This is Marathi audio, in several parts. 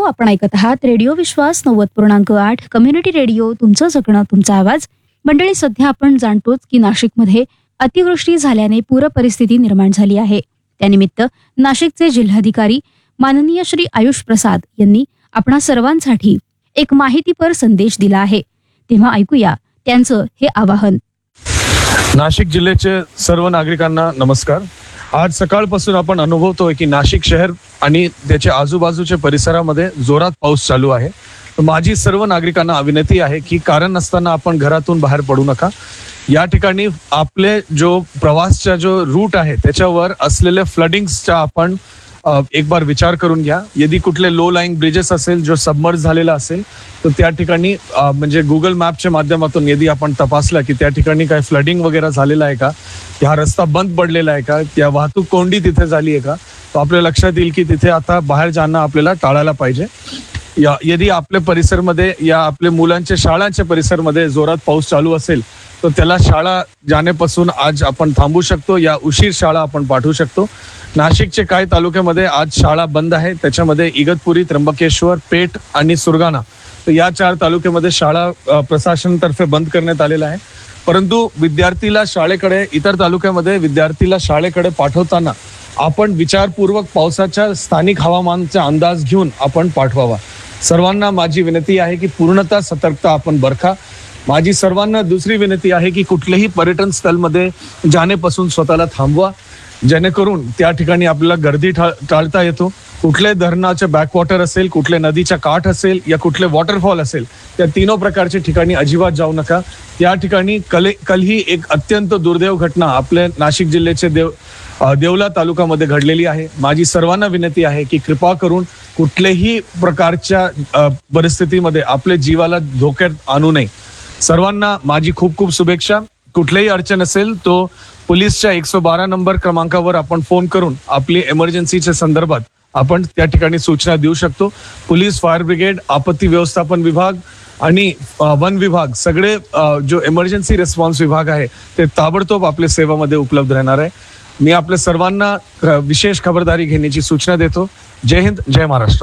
आपण ऐकत आहात रेडिओ विश्वास 90.8 कम्युनिटी रेडिओ, तुमचं जगणं तुमचा आवाज. मंडळी, सध्या आपण जाणतोच की नाशिकमध्ये अतिवृष्टी झाल्याने पूर परिस्थिती निर्माण झाली आहे. त्यानिमित्त नाशिकचे जिल्हाधिकारी माननीय श्री आयुष प्रसाद यांनी आपणा सर्वांसाठी एक माहितीपर संदेश दिला आहे. तेव्हा ऐकूया त्यांचं हे आवाहन. नाशिक जिल्ह्याचे सर्व नागरिकांना नमस्कार. आज सकाळपासून आपण अनुभवतोय की नाशिक शहर आणि त्याच्या आजूबाजूच्या परिसरामध्ये जोरात पाऊस चालू आहे. माझी सर्व नागरिकांना विनंती आहे की कारण नसताना आपण घरातून बाहेर पडू नका. या ठिकाणी आपले जो प्रवासचा जो रूट आहे त्याच्यावर असलेले फ्लडिंग्सचा आपण एक बार विचार करून घ्या. यदि कुठले लो लाईंग ब्रिजेस असेल जो सबमर्ज झालेला असेल तर त्या ठिकाणी म्हणजे गुगल मॅपच्या माध्यमातून यदि आपण तपासला की त्या ठिकाणी काय फ्लडिंग वगैरे झालेला आहे का, हा रस्ता बंद पडलेला आहे का, त्या वाहतूक कोंडी तिथे झाली आहे का, तर आपल्या लक्षात येईल की तिथे आता बाहेर जाणं आपल्याला टाळायला पाहिजे. यदि आपल्या परिसरमध्ये या आपल्या मुलांच्या शाळांच्या परिसरमध्ये जोरात पाऊस चालू असेल तर त्याला शाळा जाण्यापासून आज आपण थांबू शकतो, या उशीर शाळा आपण पाठवू शकतो. नाशिकचे काही तालुक्यामध्ये आज शाळा बंद आहे. त्याच्यामध्ये इगतपुरी, त्र्यंबकेश्वर, पेठ आणि सुरगाणा, तर या 4 तालुक्यामध्ये शाळा प्रशासनातर्फे बंद करण्यात आलेला आहे. परंतु विद्यार्थीला शाळेकडे, इतर तालुक्यामध्ये विद्यार्थीला शाळेकडे पाठवताना आपण विचारपूर्वक पावसाच्या स्थानिक हवामानाचा अंदाज घेऊन आपण पाठवावा. सर्वांना माझी विनंती आहे की पूर्णतः सतर्कता आपण बरखा. माझी सर्वांना दुसरी विनंती आहे की कुठलेही पर्यटन स्थळमध्ये जाण्यापासून स्वतःला थांबवा, जेणेकरून त्या ठिकाणी आपल्याला गर्दी टाळता येतो. कुठले धरणाचे बॅकवॉटर असेल, कुठले नदीच्या काठ असेल या कुठले वॉटरफॉल असेल, त्या तीनो प्रकारच्या ठिकाणी अजिबात जाऊ नका. त्या ठिकाणी कल ही एक अत्यंत दुर्दैव घटना आपल्या नाशिक जिल्ह्याचे देवला तालुक्यामध्ये घडलेली आहे. माझी सर्वांना विनंती आहे की कृपा करून कुठल्याही प्रकारच्या परिस्थितीमध्ये आपल्या जीवाला धोक्यात आणू नये. सर्वांना माझी खूप खूप शुभेच्छा. कुठलीही अडचण असेल तो पोलीसच्या 112 नंबर क्रमांकावर आपण फोन करून आपली इमर्जन्सीच्या संदर्भात आपण त्या ठिकाणी सूचना देऊ शकतो. पोलीस, फायर ब्रिगेड, आपत्ती व्यवस्थापन विभाग आणि वन विभाग, सगळे जो इमर्जन्सी रिस्पॉन्स विभाग आहे ते ताबडतोब आपल्या सेवामध्ये उपलब्ध राहणार आहे. मी आपल्या सर्वांना विशेष खबरदारी घेण्याची सूचना देतो. जय हिंद, जय महाराष्ट्र.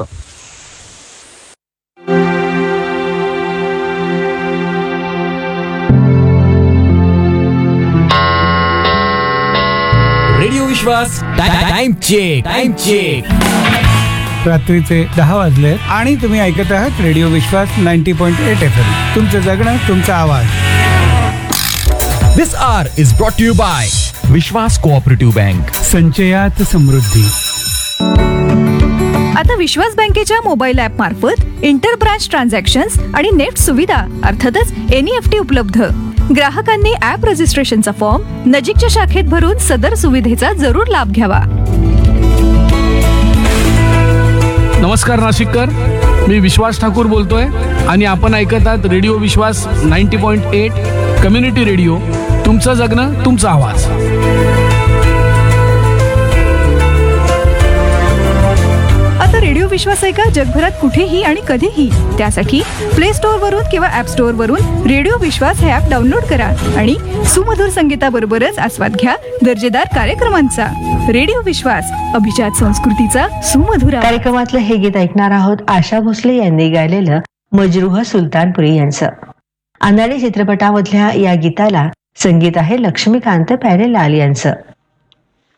रेडिओ विश्वास टाइम चेक. रात्रीचे 10 वाजले आणि तुम्ही ऐकत आहात रेडिओ विश्वास 90.8 FM. तुमचं जगणं तुमचा आवाज. दिस R is brought you bye Vishwas cooperative bank. संचयात समृद्धी. आता विश्वास बँकेच्या मोबाईल ऍप मार्फत इंटर ब्रांच ट्रान्झॅक्शन्स आणि नेट सुविधा अर्थातच NEFT उपलब्ध. ग्राहकांनी ऍप रजिस्ट्रेशनचा फॉर्म नजीकच्या शाखेत भरून सदर सुविधेचा जरूर लाभ घ्यावा. नमस्कार नाशिककर, मी विश्वास ठाकूर बोलतोय आणि आपण ऐकत आहात रेडिओ विश्वास 90.8 कम्युनिटी रेडिओ, तुमचं जगणं तुमचा आवाज. आता रेडिओ विश्वास ऐका जगभरात कुठेही आणि कधीही. त्यासाठी प्ले स्टोअर वरून किंवा ऍप स्टोअर वरून रेडिओ विश्वास हे ऍप डाउनलोड करा आणि सुमधुर संगीताबरोबरच आस्वाद घ्या दर्जेदार कार्यक्रमांचा. रेडिओ विश्वास, अभिजात संस्कृतीचा सुमधुर. कार्यक्रमातलं हे गीत ऐकणार आहोत आशा भोसले यांनी गायलेलं मजरूह सुलतानपुरी यांचं. अनाडी चित्रपटामधल्या या गीताला संगीत आहे लक्ष्मीकांत प्यारेलाल यांचं.